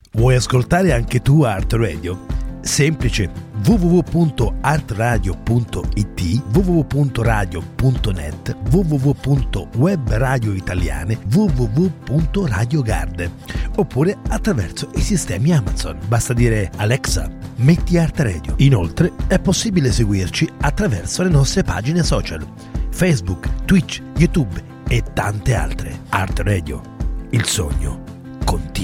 Vuoi ascoltare anche tu Art Radio? Semplice, www.artradio.it, www.radio.net, www.webradioitaliane, www.radiogarde, oppure attraverso i sistemi Amazon. Basta dire Alexa, metti Art Radio. Inoltre è possibile seguirci attraverso le nostre pagine social, Facebook, Twitch, YouTube e tante altre. Art Radio, il sogno continua.